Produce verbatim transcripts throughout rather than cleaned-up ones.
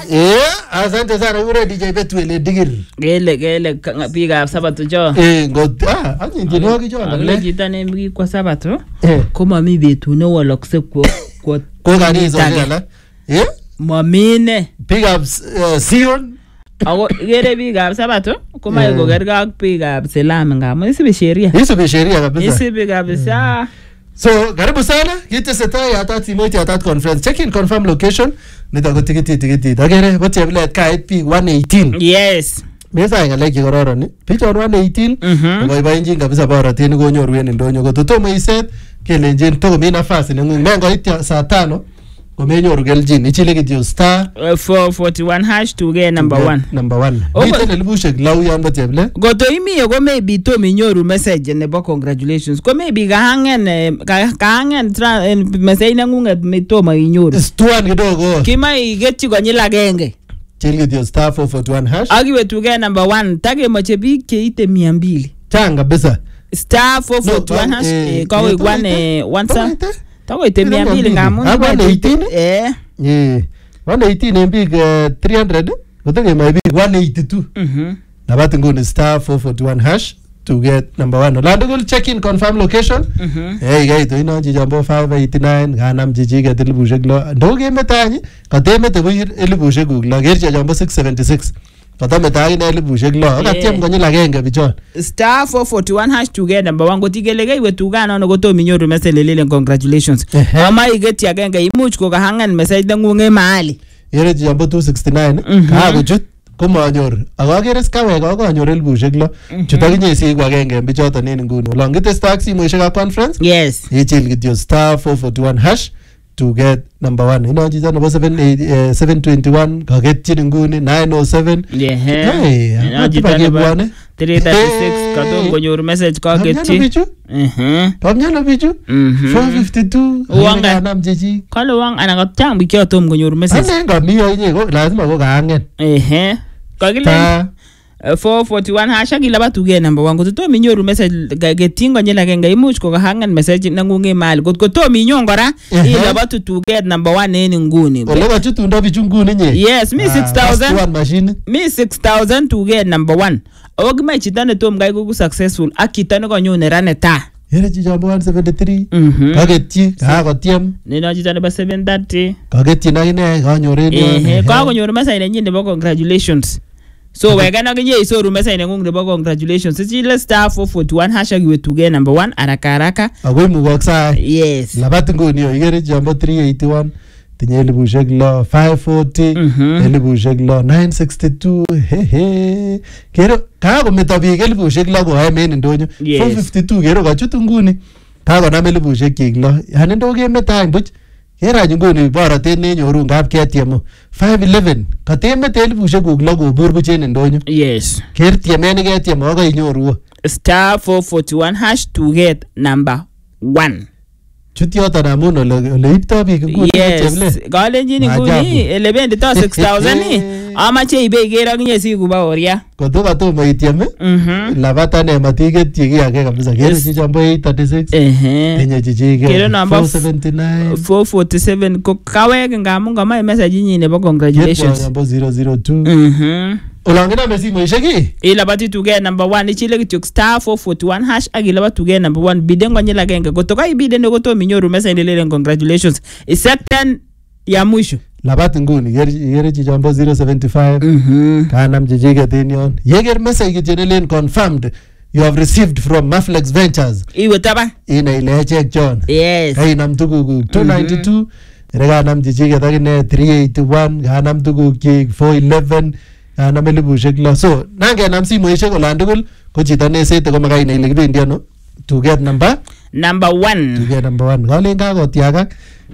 Eh, asante sana yule D J Betu ile digir. Gele gele biikab Sabato cho. Eh, ngot ah, anyi tienwogik cho Akile chito ne kwa Sabato. Eh. Ko mami betut ne walakse ko ko ko kanisa ngala. Eh? Mamine. Biikab Sion. Ako gere biikab Sabato ko mai ko gerga ak biikab Islam ngamun isibi sheria. Isibi sheria kabisa. Isibi kabisa. So, karibu sana. Kitesetai hata Timothy hata conference. Check in confirm location. Nitako tikiti tikiti. Agere bote bilet kait P one eighteen. Yes. Mesa ngale kigororon ni. Pichon one eighteen. Mhm. Boiboenjin kabisa borotin konyoru en ndonyo. Kototomo iset kelenjin to komi nafasi nengung. Mengo itya saa tano. Komenyoru geljin. Ichile kityo star four forty-one hash to get number one. Number one. Miten elibushek lau yon bote bile. Goto imi ko maybe to minyoru message nebo congratulations. Ko maybe kahangen kahangen message nangunget mitomo inyoru. Stuan kidogo. Kima igetchi konyil agenge. Chile kityo star four forty-one hash. Akiwe to get number one. Takemoche biik cheite mia mbili. Chang kabisa. Star four forty-one hash. Eh, kawe one one sa. Tawe ite mia mbili ngamun. one eighteen. Eh. Yeah. one eighteen en biik three hundred. Kotoke mai biik one eighty-two. Mhm. Nabat nguni star four forty-one hash to get number one. Olando gul check in confirm location. Mhm. Eh gay to ino jijambo five eighty-nine ganam jiji get elibushek lo. Ndo ge metanyi katemete bo elibushek guglo gercha jambo six seventy-six. Katameta ine elibushek lo. Akatiem konyil agenge bichon. Star four forty-one hash to get number one. Gotigelege iwe tugana no goto minyoru message lele congratulations. Ama igeti agenge imuch ko kahangen message nangunge mahali. Yere jambo two sixty-nine. Ka kuchut komanyor. Akagere skawe ka kanyor elibushek lo. Chutakinye si kwa agenge bichoton en nguni. Olangite star simoishek ka conference. Yes. Ichil kityo star four forty-one hash to get number one. Ino chicha nebo seven twenty-one kaketchin nguni nine oh seven. Yeah. Hey, Ino chicha nebo three thirty-six katom konyor message kaketchi. Mhm. Kamnyalo bichu. four fifty-two. Wanga nam jeji. Kale wang ana katang bikyo tom konyor message. Ane ngamiyo inye ko lazima ko kaangen. Ehe. Kakile four forty-one hash akilaba to get number one. Koto minyoru message getin konyil agenge imuch ko kahangen message nangunge mahali. Koto to minyon kora ilaba to get number one en nguni. Ole kachutundo bichu nguni nye. Yes, me six thousand. One machine. Me six thousand to get number one. Ogima chita ne tom gai ko successful akita ne konyone raneta. Yere chijambo one seventy-three. Mhm. Kaketchi ka kotiem. Nino chita nebo seven thirty. Kaketchi na ine kanyoren yon. Eh, ka konyor message nenyin nebo congratulations. So we gonna get you so message nengung nebo congratulations. Sichile star four forty-one hash akiwe to get number one haraka haraka. Agoi mugoksa. Yes. Labat nguni yo igere jambo three eighty-one. Tinye elibushek lo five forty. Elibushek lo nine sixty-two. He he. Kero ka kometo biik elibushek lo ko amen ndonyo. four fifty-two kero kachutu nguni. Ka konam elibushek chik lo. Yani ndo kemetany buch. Kera nguni borotet nenyoru ngap ketiem five eleven. Katemete elibushek kuk lo kobur buch en ndonyo. Yes. Ker tiemen ketiem akoi inyoru. Star four forty-one hash to get number one. Chut yoton amun ole ipto biik nguni. Yes. Kalenjin nguni ele bendito six thousand ni. Amache ibe iker akinye sikuba oria. Koto katomo ityem. Mhm. Labat ane matiketyi ki age kabisa. Kere chichambo eight thirty-six. Ehe. Tinye chichike. Kere number four seventy-nine. four forty-seven ko kawek ngamun kamae message nyin nebo congratulations. Number zero zero two. Mhm. Olangina mesimoishek ki. Ilabati to get number one ichile kityok star four forty-one hash akilabati to get number one biden konyil agenge kotoka ibiden koto minyoru message lele congratulations. Second ya mwisho. Labat nguni yere chichambo zero seventy-five. Mhm. Kanam chichike tin yon. Yeger message kityenelen confirmed you have received from Maflex Ventures. Iwe taba. Ina ile check John. Yes. Kainam tuguk two ninety-two. Kanam chichike takine three eighty-one. Kanam tuguk chik four eleven. Kanam elibushek lo. So nangenam simoishek olandugul ko chito nesete ko makai ile kibendi ano to get number number one. To get number one. Kalen kakotiagak.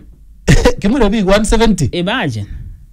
Kimure biik one seventy. Imagine.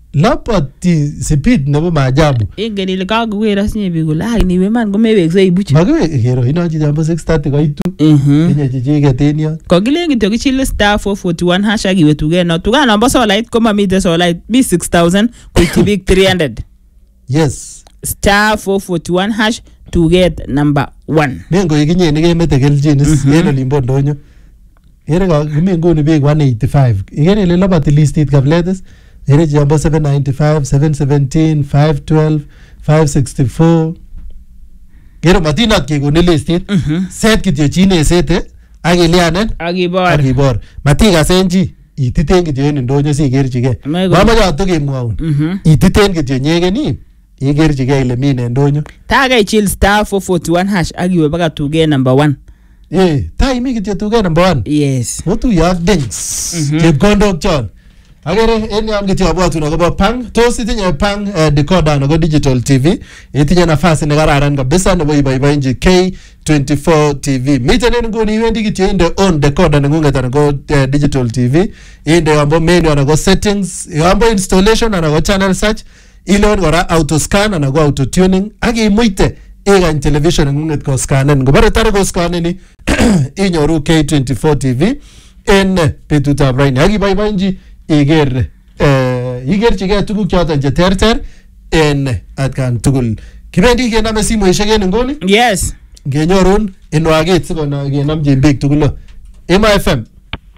Lapati speed nebo maajabu. Ingen ile kakuwera sinye biik kole ai niwe man komewekse ibuch. Makiwe kero ino chijambo six thirty koitu. Mhm. Tinye chichiket en yon. Kokilen kityo kichile star four forty-one hash akiwe tugeno. Tugano nombo solait komamite solait mi six thousand koityi biik three hundred. Yes. Star four forty-one hash to get number one. Mengo ikinye ni kemete keljinis en olimbo ndonyo. Yere ka kimi nguni biik one eighty-five. Igere ile labati listit kabletes Ere chichombo seven ninety-five, seven seventeen, five twelve, five sixty-four. Kero matinat kekoni listit. Set kityo chi nesete ak ilianen Akibor. akibor. Matikasen chi ititen kityo en ndonyo sikerchigei. Mamache atukemwoun. Ititen kityo nyekeni ikerchigei ile mi en ndonyo. Tage chill star four forty-one hash akiwe baka tuge number one. Eh, tai mi kityo tuge number one. Yes. Otuye ak dings. Chepkondok chon. Agere en yon kityo abwatun akobo pang. Tos itinye pang uh, decoder nebo digital T V. Itinye nafasi nekararan kabisa nebo iboiboenchi K twenty-four T V. Miten en nguni iwendi kityo inde on decoder nengunget anan ko uh, digital T V. Inde yombo menu anan ko settings. Yombo installation anan ko channel search. Ilon kora auto scan anan ko auto tuning. Ak imuite ikany television nengunget ko scanen. Ngobare tare ko scaneni inyoru K twenty-four T V en betutab raini. Ak iboiboenchi iger eh igerchigei tuguk choton che terter en atkan tugul. Kibendi kename simoishek en nguni? Yes. Ngenyorun inwaget sikona kenamjin biik tugul. Ema F M.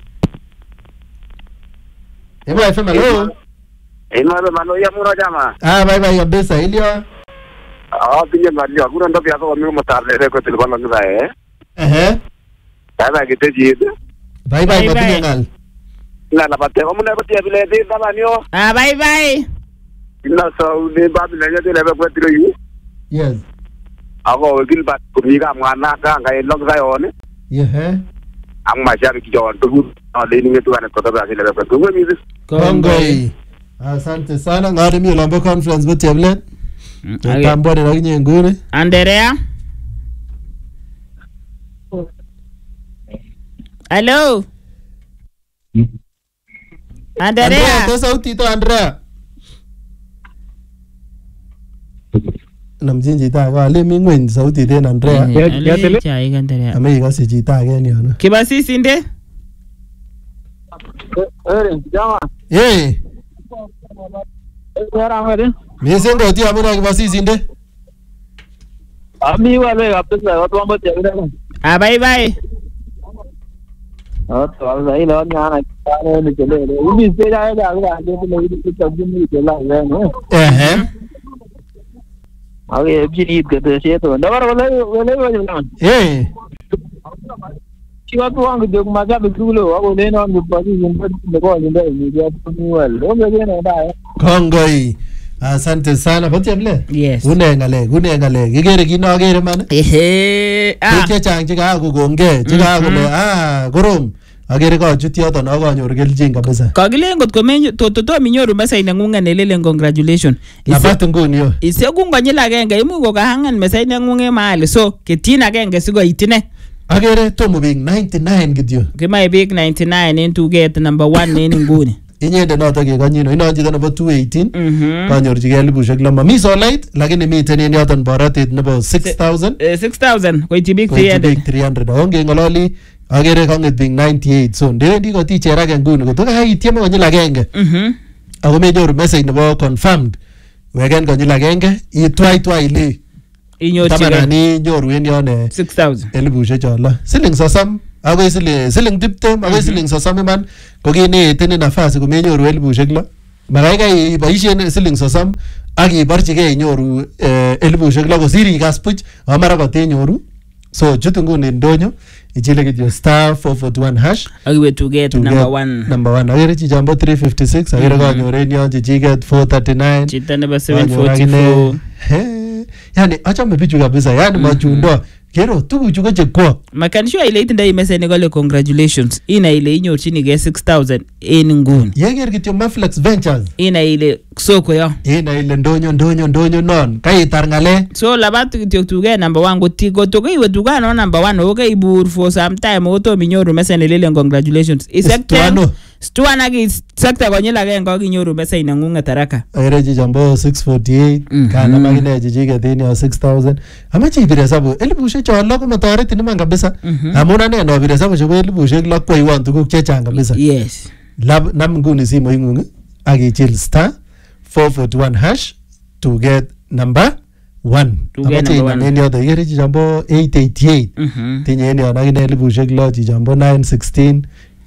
Ema F M, hello. Ema F M, hello, ya mura jama. Ah, bye bye kabisa. Ilio? Ah, pinje ngalio. Kuna ndo pia kwa mimi mtarle kwa telefoni yangu eh. Eh. Sasa kiteji. Bye bye matinye ngal. La la pate como na pate bile de tabanio. Ah, bye bye. Ina so de babile ya de lebe kwa tiro yu. Yes. Ako gil bat kumiga mwana ka ngai log ga yone. Yeah. Ang mashabi kijon tu ale ni ngetu ana kota ba lebe kwa tu ngemi. Kongoi. Asante sana ngari mi lombo conference bo tablet. Tambo de laginye ngune. Andrea. Hello. Andrea. Andrea, to sauti to Andrea. Namjin chita ko ale mi ngwen sauti den Andrea. Ya tele. Chai Andrea. Ame ikase chita age ni ono. Kibasisi nde? Eh, jama. Eh. Era ngade. Mi sengo ti amuna kibasisi nde. Ami wale kapesa watu ambao tayari. Ah, bye bye. Oh, तो वही लोग यहाँ आने नहीं चले रहे वो भी इससे जाएगा अगर आगे तो लोग कुछ तब्दील नहीं चला है ना Eh. आगे भी नीड करते हैं तो नवर वाले वाले वाले ना Eh. शिवा तो वहाँ जो मजा बिल्कुल हो वो लेना और बुपारी जिंदा देखो जिंदा मीडिया तो नहीं वाले लोग लगे ना है Kongoi. Asante sana bo tablet. Yes. Une ngale, une ngale. Gigere kino gere man. Ehe. Ah. Che chang chika ko gonge, chika ko le ah gorom. Agere ko chuti yoton ako anyor keljin kabisa. Kagile ngot komenyo to to to minyoru message nangunga nelele congratulations. Labat nguni yo. Ise kungonyila agenge imu ko kahangan message nangunge mahali so ketin agenge siko itine. Agere tomo bing ninety-nine kityo. Kima big ninety-nine into get number one nini nguni. Inyende noto ke kanyino ino chito nebo two eighteen. Mhm. Kanyorchigei elibushek lama. Mi solait lakini miten en yoton borotet nebo six thousand. six thousand koiti big three hundred. three hundred. Onge ngololi agere kanget bing ninety-eight. So ndewendi koti cherake nguni kotoka haitieme konyil agenge. Mhm. Ako menyoru message nebo confirmed. Wegen konyil agenge itwai twai le. Inyorchigei Tamanani nyoru en yon six thousand. elibushek chola. Siling sosom akoi siling siling tiptem akoi siling sosom iman ko kineteni nafasi komenyoru elibushek lo. Makai kai iboisien siling sosom ak iborchigei inyoru elibushek lo kosir ikas buch ako mara kotenyoru. So chutu nguni ndonyo ichile kityo star four forty-one hash Akiwe to get to number get one. number one. Agere chichambo three fifty-six agere kanyor en yon chichiket four thirty-nine. Chita nebo seven forty-four. Yani achame bichu kabisa, yani machundo. Kero tuguchu ko chekwok. Makanisho ile itindoi message nikole congratulations. Ina ile inyorchinigei six thousand en nguni. Yeker kityo Maflex Ventures. Ina ile soko yo. Ina ile ndonyo ndonyo ndonyo non. Kaitar ngale. So labat kityo tuge number one goti goto iwe tuga no number one okay ibur for some time oto minyoru message ile congratulations. Isekte. Stuana ki sekta konyila agenge akinyoru message nangunga taraka. Agere chichambo six forty-eight. Kana magine chichiket en yo six thousand. Amache ibire hesabu elibushek cholo ko matoretin iman kabisa. Amun ane no ibire hesabu chebo elibushek lo kwaiwon tuguk chechang kabisa. Yes. Lab nam nguni simo ingung ak ichil star four forty-one hash to get number one. To get number one. En yoto igere chichambo eight eighty-eight. Mhm. Tinye en yon akine elibushek lo chichambo nine sixteen.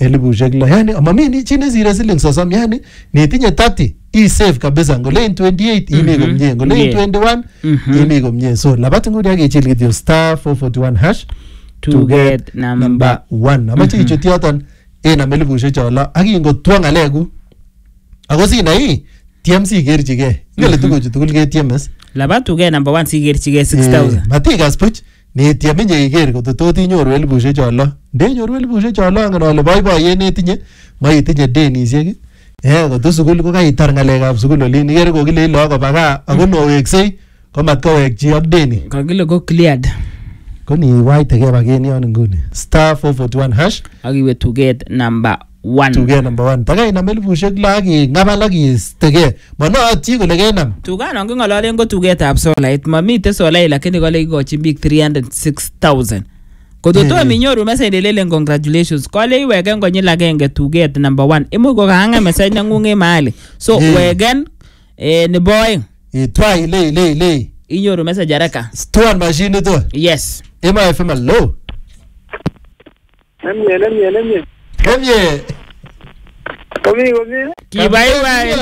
elibushek lo. Yani mami ni chine zire siling sosom, yani netinye thirty i save kabisa. Ngole in twenty-eight imi komye, ngole in twenty-one imi komye. So labat ngudi akechil kityo star four forty-one hash to get number one. Amache ichut yoton en amelibushek chola akingotwa ngaleku. Ako sinai tiem sikerchigei. Ngele tuguchu tugul ketiemes. Labat to get number one sikerchigei six thousand. Matikas buch ni tiem inye iker koto tot inyoru elibushek chola. Ndenyoru elibushek chola angen ale boiboiyet netinye maitinye denisiek. Eh koto sukul ko kaitar ngalekab sukul olin ikere kokile lagok koba gaa ako noweksei ko mat kowekchi ak deni. Kakile ko cleared. Ko ni waitege bagen yon nguni. Star four forty-one hash akiwe to get number one. To get number one. Takai nam elibushek lo aking'abal akistege. Monootin kole kenam. Tugan nging'ololen ko tugetab solait. Mamite solait lakini kole ikochin biik three hundred six thousand. Kototom inyoru message lelen congratulations. Kole iweken konyil agenge to get number one. Imuch ko kahanga message nang'ung mahali. So weken eh nebo oeng. Itwa ile ile ile. Inyoru message haraka. Stuan machine to. Yes. Ema F M low. Nemye nemye nemye. Nemye. Komi komi. Kibaibai.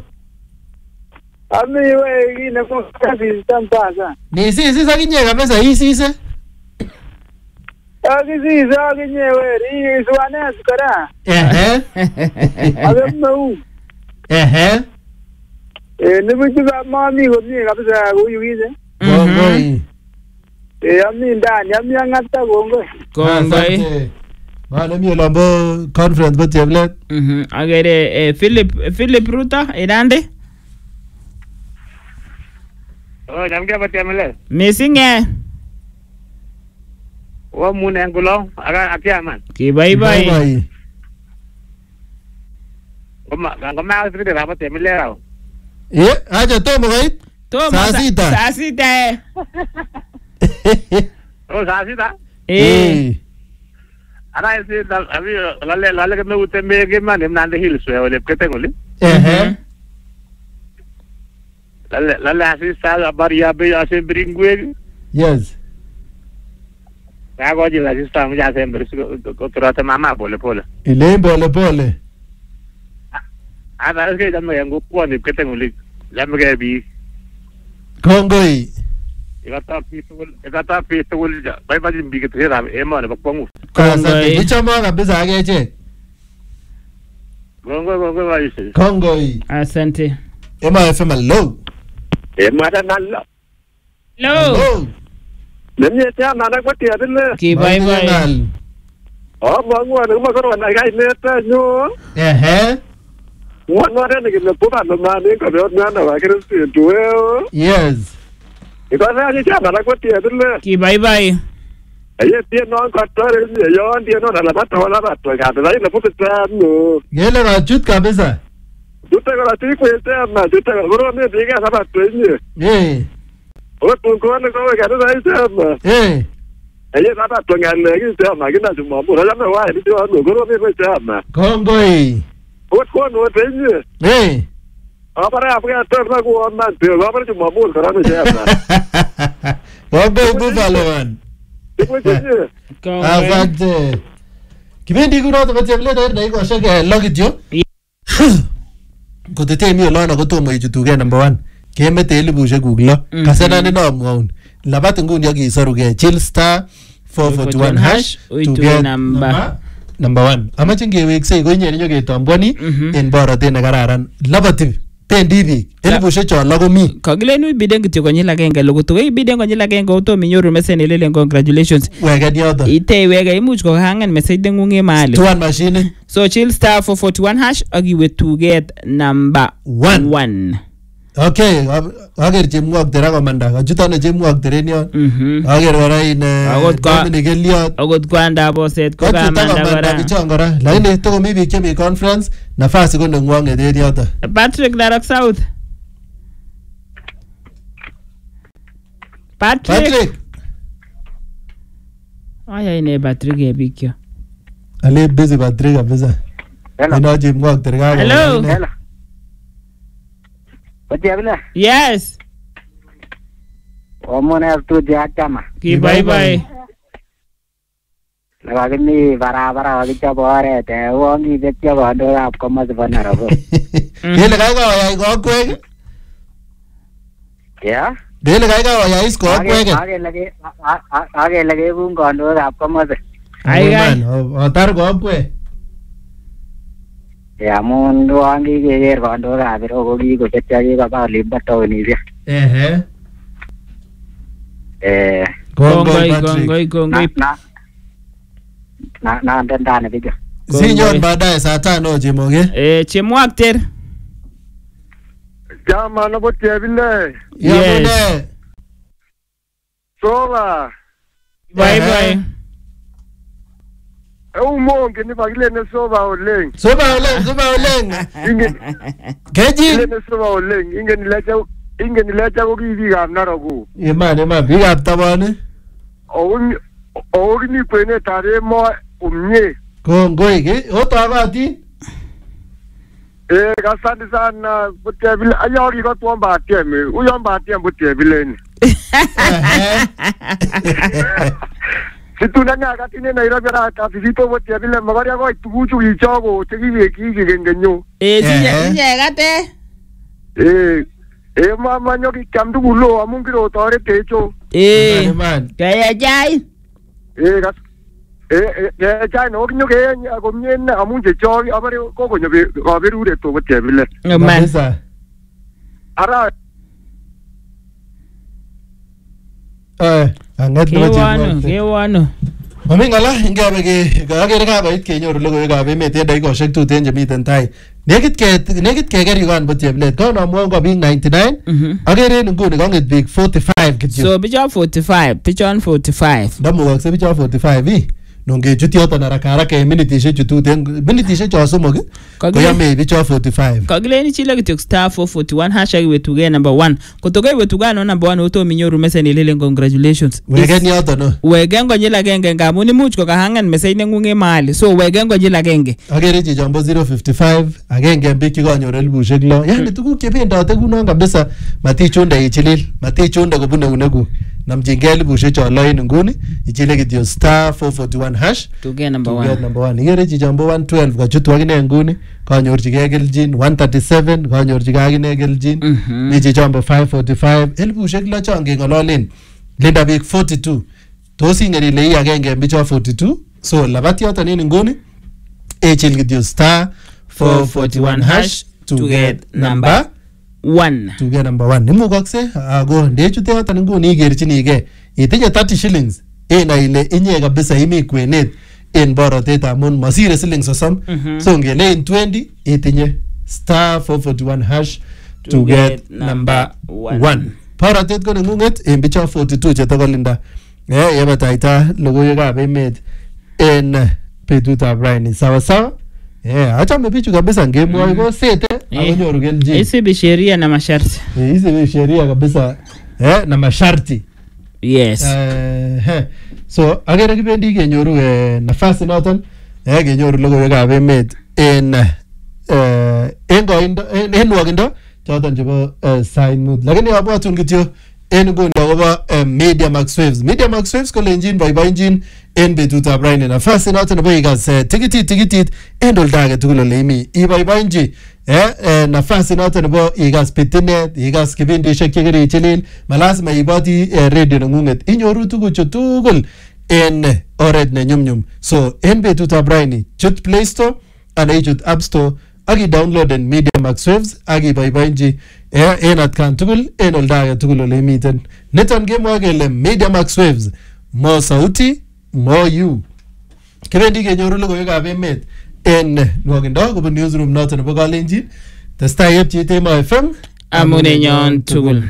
Ami we kine ko kasi tampasa. Ni sisi sakinye kabisa hii sisi. Akisi sakinye we ri swane skara. Ehe. Ave mau. Ehe. Eh nibuju ka mami komi kabisa kuyukize. Kongoi. Eh ami ndani ami angata kongoi. Kongoi. Wale mi lombo conference ba tablet. Mhm. Agere eh, Philip Philip Ruta irande. Oh jamke ba tablet. Missing eh. Wa mune ngulo aga akiaman. Kibaibai. Bye. Koma kama asiri ba tablet rao. Eh, acha tomo kait. Tomo saa sita. Saa sita eh. Oh saa sita. Eh. Ana isi abi lale lale keme utembe kema nemnande hills we ole ketengoli. Ehe. Lale lale asi sa abaria be ase bringwe. Yes. Kago jila sista mu ja sember ko turata mama pole pole. Ile pole pole. Ana eske jamme yango kwani ketengoli. Jamme ke bi. Kongoi. Ikata pitul ikata pitul ja. Bai bajin bi ketera ema ne bakwangu. Kongoi. Bichamo kabisa akeche. Gongo gongo baisi. Kongoi. Asante. Ema F M low. Ema da nalla. Hello. Nemye ta nana kwati adille. Kibaibai. Oh mangwa ne ma koro na gai ne ta nyo. Ehe. Mwana ne ke po ba no ma ne ko be na na ba kere tu tu. Yes. Ikasa ni ta nana kwati adille. Kibaibai. Aye tie no ko tore ni yo tie no na la ba to la ba to ga da ile po ta no. Gele rachut kabisa. Tuta ko la ti ko ta na tuta ko ro ne diga sa ba to ni. Eh. O tu ko ne ko ga da sa ma. Eh. Aye sa ba to ga le ki ta ma ki na ju mo mo la me wa ni jo no ko ro ne ko ta ma. Kongoi. O ko no te ni. Eh. Apara apga to na ko on man te ga par ju mo mo ka ra ne ja ma. Kongoi Buffalo man. Ko ti ni. Asante. Kibendi kunoto ba tablet na iko shaka logit yo. Kotete mi olona kotomo ichutuge number one. Kemete elibushek kuk lo. Kasena ne no mwaun. Labat nguni akisoruge chill star four forty-one hash to get number number one. Amache ngeweksei ko inye nyoketambwani en borotet ne kararan. Labati pendi biik elibushek cho lo komi. Kagilen ibiden kityo konyil agenge lokutu. Ibiden konyil agenge utomi inyoru message lelen congratulations. Wegen yoto. Ite wege imuch ko hangen message dengung e mahali. Tuan machine. So chill star four forty-one hash akiwe to get number one. one. Okay, ager chemwak tera komanda. Achutane chemwak teren yon. Mhm. Ager kora in Dominic Elliot. Agot kwanda boset ko kamanda kora. Kichon kora. Lakini toko mi biik chemi conference nafasi ko nengwonget en yoto. Patrick Narok South. Patrick. Patrick. Aya ine Patrick e bikyo. Ale busy Patrick kabisa. Hello. Ino chemwak tera. Hello. Hello. Pati abila. Yes. Omone tu dia chama. Ki bye bye. Nekakimi barabara kakichop oret uon kibetyo kandoikab komostab Nairobi. Kele kaikai oyai kokwek? Yeah. Dele kaikai oyais kokwek? Akele kekun kandoikab komostab. Aigai. Otar kokwek. Yeah, amun uon kikeker kandoikab iroo ko kikobetyo kikoba olimbo taonisiek. Ehe. Eh. Kongoi, kongoi, kongoi. Na na na ndani bicho. Sinyon baadaye saa tano Chemoge. Eh, Chemwakter. Jama na bote vile. Yes. Sola. Bye bye. Eu monge ni bagile ne soba oleng. Soba oleng, soba oleng. Inge. Keji. Ne soba oleng. Inge ni lecha inge ni lecha ko kibi gam Nairobi. Iman iman bigap tabane. Oun ouni kwene tare mo umnye. Kongoi ke otagati. Eh kasandi sana bote vile ayori ko tuomba ateme. Uyomba ateme bote vile ni. Situna nga katine Nairobi ra ka visito bote vile magari ko tuguchu ichogo tegiwe kiki gengenyo. Eh, sinye sinye gate. Eh eh mama nyoki kamdu gulo amungiro tore techo. Eh. Man. Kaya jai. Eh gas eh eh jai no kinyo ke agomyen amunje chogi abare ko konyo be aberure to bote vile. Man. Ara Eh, angat Kewano, kewano. Mami ngala ingebe ke agere kabait kenyoru logoiwekab emet en dakikoshek tuten chemiten tai. Nekit ke nekit keker yukan bo cheplet. Kon amwon ko biik ninety-nine. Agere en nguni kong'et biik forty-five kityo. So bicho forty-five, bichon forty-five. Ndamukokse bicho forty-five ii. Nongechut yoton haraka haraka en minitishek chu tuten minitishek cho somok koyome bicho forty-five. Kakileni chile kityo star four forty-one hashtag wetuge number one. Kotokoi wetuga no number one uto minyoru message nilele congratulations. Wegen yoton no. Wegen konyil agenge ngamun imuch kokahangan message neng'ung mahali. So wegen konyil agenge. Agere chichombo zero fifty-five agenge en biik chekonyor elibushek lo. Yani tuguk chebendote kunon kabisa matichunde ichilil, matichunde kobun eunekuk. Namjingei elibushek cho lo en nguni ichile kityo star four forty-one hash tuge number one. Tuge number one. Igere chichombo one twelve kochutu akine nguni kanyorchigei kelchin one thirty-seven kanyorchigei akine kelchin. Mi chichombo five forty-five elibushek lo chon keng'ololen linda biik forty-two. Tos ingen ile ii agenge en bicho forty-two. So labat yoton en nguni ichil kityo star four forty-one hash to get number one. Tuge number one. Imukokse ako ndechute yoton nguni ikerchinigei itinye thirty shillings ina ile inye kabisa imi kwenet en borotet amun masire siling sosom. So ngele in twenty itinye star four forty-one hash to get number one. Borotet ko neng'ung'et en bicho forty-two chetokolinda eh yebataita logoiwekab emet en betutab raini. Sawa sawa. Eh, achame bichu kabisa ngemwoi ko sete akonyoru kelchin. Isibi sheria na masharti. Eh, isibi sheria kabisa eh na masharti. Yes. Eh, so agere kibendi kenyoru eh, nafasi noton eh kenyoru logoiwekab emet en eh en koindo en nwokindo choton chebo eh, sait mut. Lakini abwatun kityo en nguni akobo eh, Media Max Waves. Media Max Waves kolenjin boiboenjin en betutab raini nafasi noton nebo ikas eh, tikitit tikitit en oldo age tugul ole imi iboiboenji eh, eh nafasi noton nebo ikas pitinet ikas kibindishek chekirichilil malasima iboti eh, radio neng'ung'et inyoru tuguchu tugul en eh, oret ne nyumnyum. So en betutab raini chut Play Store ana ichut App Store ak i-downloaden Media Max Waves ak iboiboenji eh, en atkan tugul en oldo age tugul ole imiten. Niton kemwoe kele Media Max Waves mo sauti mo you. Kibendi kenyoru logoiwekab emet en nwokindo kobun newsroom noton nebo Kalenjin. Testai yepchit Emo F M amunenyon tugul.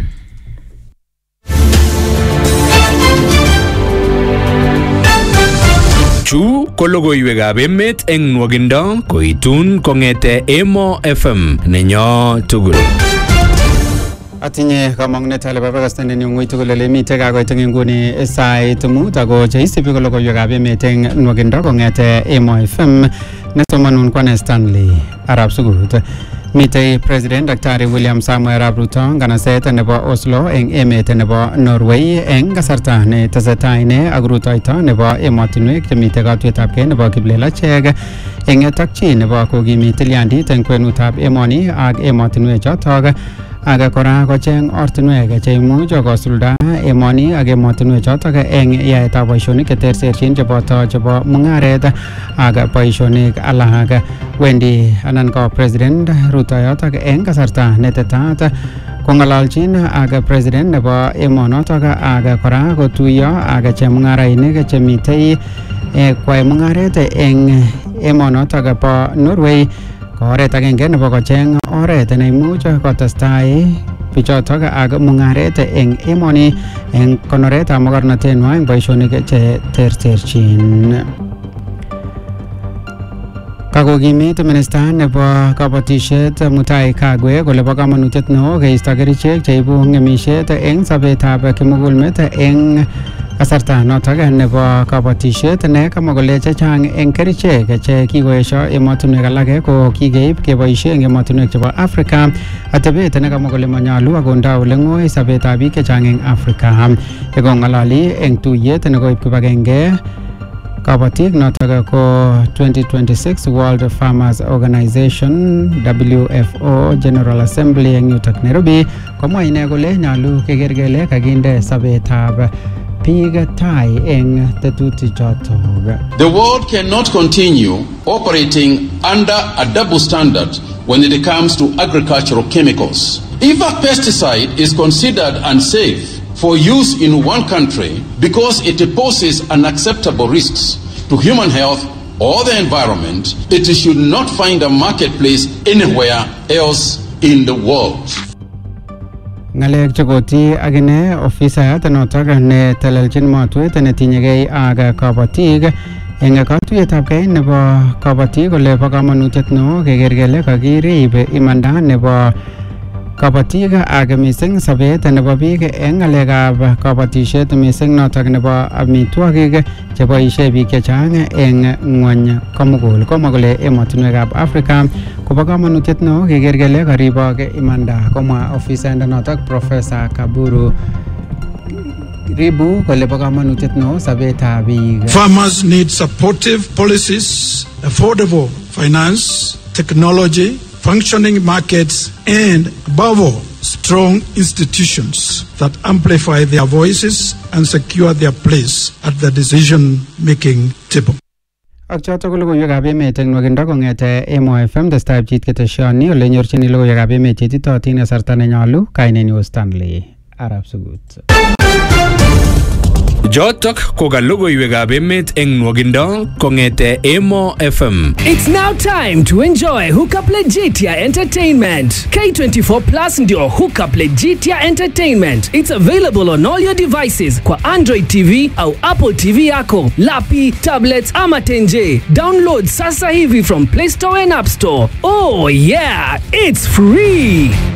Chu ko logoiwekab emet eng nwokindo koitun kong'ete Emo F M nenyo tugul. Atinye kamang'unet ale babakasten en ng'oi tugul ole mite kakoit eng nguni sait mut ako cheisibi ko logoiwekab emet eng nwokindo kong'ete Emo F M nesomanun kwane Stanley Arab Sugut. Mitei President Daktari William Samoei Arap Ruto nganaset nebo Oslo eng emet nebo Norway eng kasarta ne tesetai ne ak rutoito nebo emotinwek chemitei katuiyetabkei nebo kiplelachek eng takchi nebo kokimit tilyandit eng kwenutab emoni ak emotinwek chotok ak kora kocheng ortinwek cheimuch kosulda emoni ak emotinwek chotok eng yaetab boisionik cheterterchin cheboto chebo mung'aret ak boisionik alak. Wendi anan ko President Ruto yotok eng kasarta netetat kong'alalchin ak President nebo emonotok ak kora kotuiyo ak chemung'arainik chemitei kwae mung'aret eng emonotok bo Norway. Oret agenge nebo kocheng oret neimuch kotestai bichotok ak mung'aret eng emoni eng konoretab mogornotetnywa eng boisionik che terterchin. Kakokimit minista nebo kabatisiet Mutahi Kagwe kole bo kamanutiet neo keisto kerichek cheibu ng'emisiet eng sobetab kimugulmet eng kasarta notok nebo kabatisiet ne kamwa kole chechang eng kerichek che kikoesho emotinwek alake ko kikeib keboisie eng emotinwek chebo Afrika, atebet ne kamwa kole manyalu akonda ole ng'oi sobetab biik chechang eng Afrika. Yekong'alali eng tuyet nekoib kibagenge kabatik notok ko twenty twenty-six World Farmers Organization W F O General Assembly eng yutok Nairobi, komwa ine kole nyalu keker kele kakinde sobetab biik tai eng tetutik chotok. The world cannot continue operating under a double standard when it comes to agricultural chemicals. If a pesticide is considered unsafe for use in one country because it poses unacceptable risks to human health or the environment, it should not find a marketplace anywhere else in the world. Ngalek chekoti akine ofisayat notok ne teleljin motwet netinyegei ak kabatik eng katuiyetabkei nebo kabatik kole bo kamanutiet neo keker kele kakirib imanda nebo kabatik ak mising sobet nebo biik eng ngalekab kabatisiet mising notok nebo amitwogik cheboisie biik chechang eng ng'ony komugul. Komwa kole emotinwekab Afrika kobo kamanutiet neo keker kele karibok imanda, komwa ofisayat notok Professor Kaburu Ribu kole bo kamanutiet neo sobetab biik. Farmers need supportive policies, affordable finance, technology, functioning markets, and above all, strong institutions that amplify their voices and secure their place at the decision-making table. Ak chotok ko logoiwekab emet eng nwakindo kong'ete Emo F M testai pchit keteshoni ole nyorchini logoiwekab emet chetitotin kasarta nenyolu. Kainenyu Stanley Arab Sugut. Jotok ko ka logoiwekab emet eng nwakindo kong'ete Emo F M. It's now time to enjoy Hookup Legitia Entertainment. K twenty-four Plus ndio Hookup Legitia Entertainment. It's available on all your devices kwa Android T V au Apple T V yako, lapi, tablets ama tenje. Download sasa hivi from Play Store and App Store. Oh yeah, it's free.